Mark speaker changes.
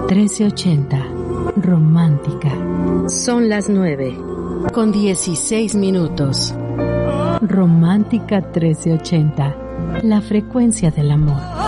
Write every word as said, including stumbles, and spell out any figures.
Speaker 1: trece ochenta, romántica.
Speaker 2: Son las nueve, con dieciséis minutos.
Speaker 1: Romántica trece ochenta, la frecuencia del amor.